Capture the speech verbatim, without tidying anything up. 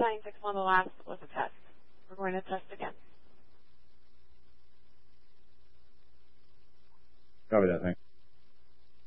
nine six one, the last was a test. We're going to test again. Copy that, thanks.